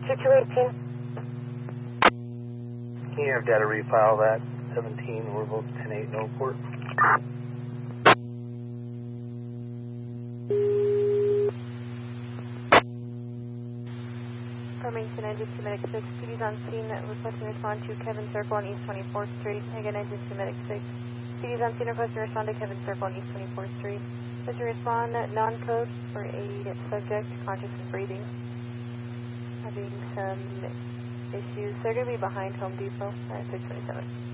218. Can you have data refile that? 17, we're both 10-8 no port. Farmington Engine to Medic 6. PD's on scene requesting respond to Kevin Circle on East 24th Street. Again, Engine to Medic 6. PD's on scene requesting respond to Kevin Circle on East 24th Street. Requesting respond non-code for a subject conscious and breathing. Having some issues. They're going to be behind Home Depot at 627.